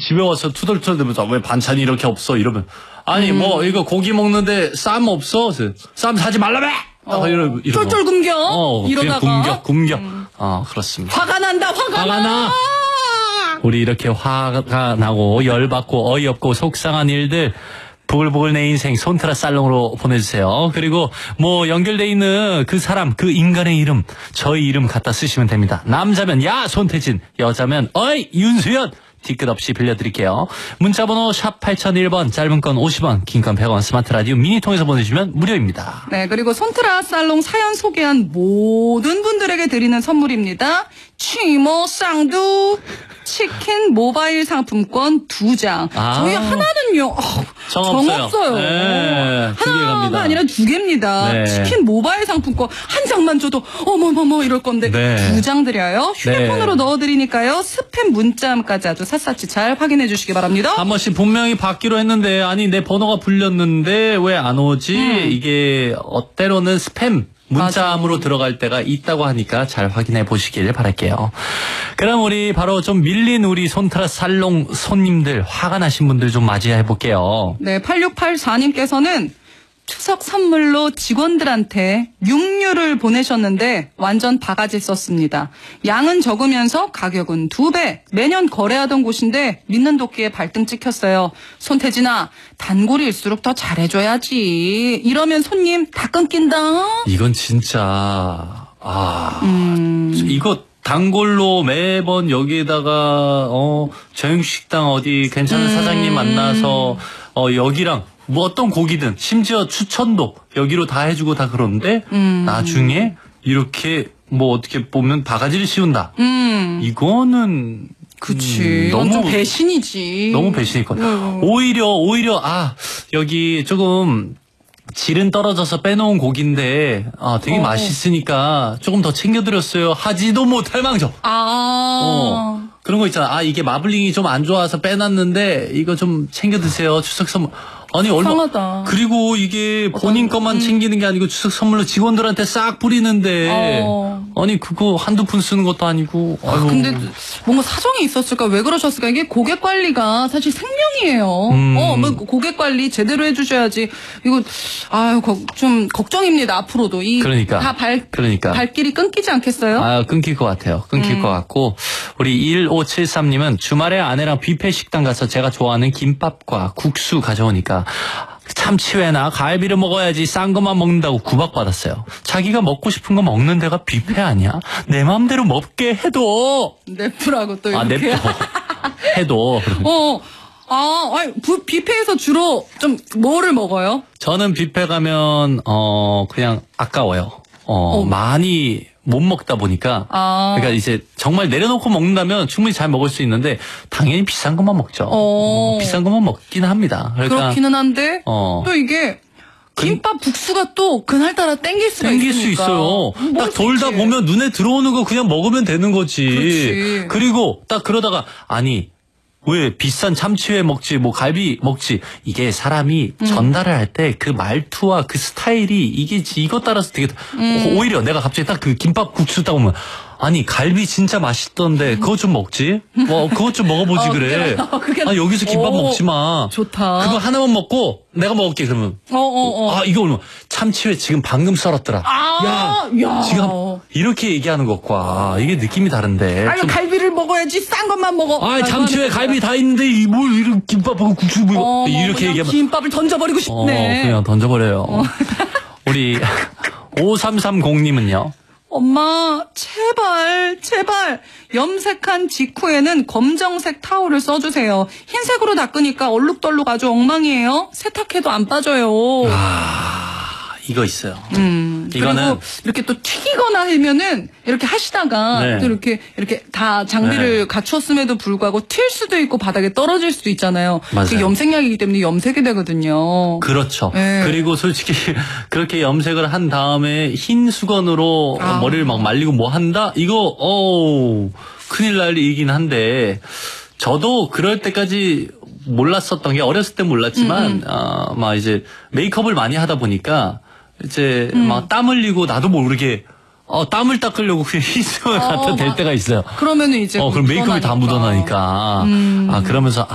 집에 와서 투덜투덜대면서 왜 반찬이 이렇게 없어 이러면 아니 뭐 이거 고기 먹는데 쌈 없어? 쌈 사지 말라며! 쫄쫄 굶겨 이러다가 굶겨. 그렇습니다. 화가 난다 화가 나. 우리 이렇게 화가 나고 열받고 어이없고 속상한 일들 부글부글 내 인생 손트라 살롱으로 보내주세요. 그리고 뭐 연결돼 있는 그 사람 그 인간의 이름 저희 이름 갖다 쓰시면 됩니다. 남자면 야 손태진, 여자면 어이 윤수연 뒤끝 없이 빌려드릴게요. 문자번호 샵 8001번, 짧은 건 50원, 긴 건 100원, 스마트 라디오 미니 통해서 보내주시면 무료입니다. 네, 그리고 손트라 살롱 사연 소개한 모든 분들에게 드리는 선물입니다. 취모 쌍두 치킨 모바일 상품권 2장. 저희 하나는요. 정 없어요. 네, 하나가 아니라 2개입니다. 네. 치킨 모바일 상품권 한 장만 줘도 어머머머 이럴 건데 네. 2장 드려요. 휴대폰으로 넣어드리니까요. 스팸 문자함까지 아주 샅샅이 잘 확인해 주시기 바랍니다. 한 번씩 분명히 받기로 했는데 아니 내 번호가 불렸는데 왜 안 오지? 이게 때로는 스팸 문자함으로 들어갈 때가 있다고 하니까 잘 확인해 보시길 바랄게요. 그럼 우리 바로 좀 밀린 우리 손트라 살롱 손님들 화가 나신 분들 좀 맞이해 볼게요. 네, 8684님께서는 추석 선물로 직원들한테 육류를 보내셨는데 완전 바가지 썼습니다. 양은 적으면서 가격은 2배. 매년 거래하던 곳인데 믿는 도끼에 발등 찍혔어요. 손태진아, 단골일수록 더 잘해줘야지. 이러면 손님 다 끊긴다. 이건 진짜 이거 단골로 매번 여기에다가 정육식당 어디 괜찮은 사장님 만나서 여기랑 뭐 어떤 고기든 심지어 추천도 여기로 다 해주고 다 그러는데 나중에 이렇게 뭐 어떻게 보면 바가지를 씌운다. 이거는 그치. 이건 좀 배신이지. 너무 배신이거든. 오히려 여기 조금 질은 떨어져서 빼놓은 고기인데 되게 맛있으니까 조금 더 챙겨드렸어요. 하지도 못할 망정. 그런 거 있잖아. 이게 마블링이 좀 안 좋아서 빼놨는데 이거 좀 챙겨 드세요. 추석 선물. 아니 이상하다. 그리고 이게 본인 것만 챙기는 게 아니고 추석 선물로 직원들한테 싹 뿌리는데 아니 그거 한두 푼 쓰는 것도 아니고. 근데 뭔가 사정이 있었을까? 왜 그러셨을까? 이게 고객 관리가 사실 생명이에요. 뭐 고객 관리 제대로 해주셔야지. 이거 좀 걱정입니다. 앞으로도 그러니까 다 발길이 끊기지 않겠어요? 끊길 것 같아요. 끊길 것 같고 우리 1573님은 주말에 아내랑 뷔페 식당 가서 제가 좋아하는 김밥과 국수 가져오니까 참치회나 갈비를 먹어야지 싼 것만 먹는다고 구박받았어요. 자기가 먹고 싶은 거 먹는 데가 뷔페 아니야? 내 맘대로 먹게 해도. 냅두라고 또 이렇게. 냅둬. 해도. 뷔페에서 주로 좀 뭐를 먹어요? 저는 뷔페 가면 그냥 아까워요. 많이 못 먹다 보니까 그러니까 이제 정말 내려놓고 먹는다면 충분히 잘 먹을 수 있는데 당연히 비싼 것만 먹죠. 비싼 것만 먹긴 합니다. 그러니까 그렇기는 한데 또 이게 김밥 국수가 또 그날따라 땡길 수가 땡길 수 있어요. 딱 돌다 보면 눈에 들어오는 거 그냥 먹으면 되는 거지. 그렇지. 그리고 딱 그러다가 왜 비싼 참치회 먹지 뭐 갈비 먹지 이게 사람이 전달을 할 때 그 말투와 그 스타일이 이것 따라서 되게 오히려 내가 갑자기 딱 그 김밥 국수 딱 보면 갈비 진짜 맛있던데 그거 좀 먹지? 그거 좀 먹어보지 그래. 여기서 김밥 먹지 마. 좋다. 그거 하나만 먹고 내가 먹을게 그러면. 이거 얼마? 참치회 지금 방금 썰었더라. 야, 지금 이렇게 얘기하는 것과 이게 느낌이 다른데. 갈비를 먹어야지 싼 것만 먹어. 참치회 갈비 다 있는데 뭘 이런 김밥하고 국수 이렇게 얘기하면 김밥을 던져버리고 싶네. 그냥 던져버려요. 우리 5330님은요. 엄마 제발 염색한 직후에는 검정색 타올을 써주세요. 흰색으로 닦으니까 얼룩덜룩 아주 엉망이에요. 세탁해도 안 빠져요. 이거 있어요. 그리고 이렇게 또 튀기거나 하면은 이렇게 하시다가 또 이렇게 다 장비를 갖추었음에도 불구하고 튈 수도 있고 바닥에 떨어질 수도 있잖아요. 그게 염색약이기 때문에 염색이 되거든요. 그렇죠. 그리고 솔직히 그렇게 염색을 한 다음에 흰 수건으로 머리를 막 말리고 뭐 한다? 이거 큰일 날 일이긴 한데 저도 그럴 때까지 몰랐었던 게 어렸을 때 몰랐지만 막 이제 메이크업을 많이 하다 보니까 이제 막 땀 흘리고 나도 모르게 땀을 닦으려고 그냥 흰수건을 갖다 댈 때가 있어요. 그러면은 이제 그럼 메이크업이 다 묻어나니까 그러면서